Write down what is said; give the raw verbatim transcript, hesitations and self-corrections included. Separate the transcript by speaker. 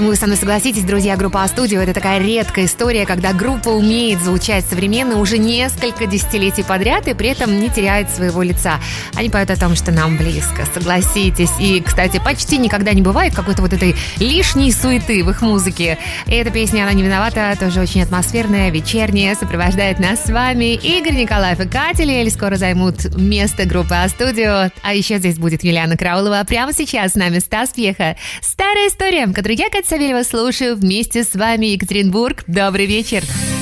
Speaker 1: думаю, вы со мной согласитесь, друзья, группа А-студио — это такая редкая история, когда группа умеет звучать современно уже несколько десятилетий подряд и при этом не теряет своего лица. Они поют о том, что нам близко, согласитесь. И, кстати, почти никогда не бывает какой-то вот этой лишней суеты в их музыке. И эта песня, она не виновата, тоже очень атмосферная, вечерняя, сопровождает нас с вами. Игорь Николаев и Катя Лель скоро займут место группы А-студио. А еще здесь будет Юлиана Краулова. Прямо сейчас с нами Стас Пьеха. Старая история, которую я, Катя Савельева, слушаю вместе с вами. Екатеринбург, добрый вечер.